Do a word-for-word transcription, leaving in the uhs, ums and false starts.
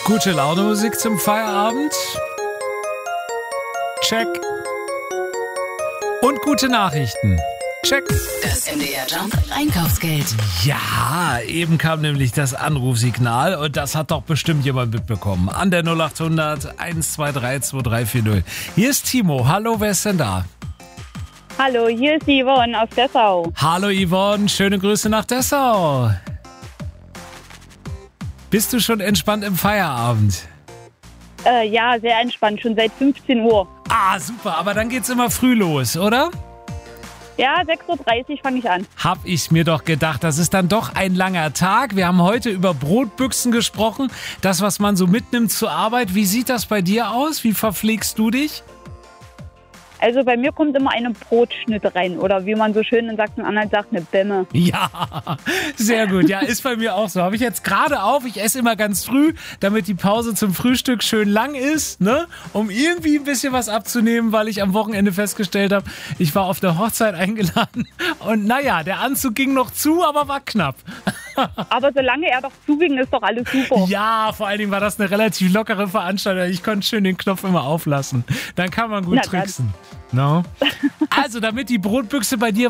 Gute Laune Musik zum Feierabend. Check. Und gute Nachrichten. Check. Das M D R Jump Einkaufsgeld. Ja, eben kam nämlich das Anrufsignal und das hat doch bestimmt jemand mitbekommen. An der null achthundert eins zwei drei zwei drei vier null. Hier ist Timo. Hallo, wer ist denn da? Hallo, hier ist die Yvonne aus Dessau. Hallo Yvonne, schöne Grüße nach Dessau. Bist du schon entspannt im Feierabend? Äh, ja, sehr entspannt, schon seit fünfzehn Uhr. Ah, super, aber dann geht's immer früh los, oder? Ja, sechs Uhr dreißig fange ich an. Hab ich mir doch gedacht, das ist dann doch ein langer Tag. Wir haben heute über Brotbüchsen gesprochen, das, was man so mitnimmt zur Arbeit. Wie sieht das bei dir aus? Wie verpflegst du dich? Also bei mir kommt immer eine Brotschnitte rein oder wie man so schön in Sachsen-Anhalt sagt, eine Bämme. Ja, sehr gut. Ja, ist bei mir auch so. Habe ich jetzt gerade auf. Ich esse immer ganz früh, damit die Pause zum Frühstück schön lang ist, ne? Um irgendwie ein bisschen was abzunehmen, weil ich am Wochenende festgestellt habe, ich war auf der Hochzeit eingeladen und naja, der Anzug ging noch zu, aber war knapp. Aber solange er doch zuging, ist doch alles super. Ja, vor allen Dingen war das eine relativ lockere Veranstaltung. Ich konnte schön den Knopf immer auflassen. Dann kann man gut Na tricksen. No? Also, damit die Brotbüchse bei dir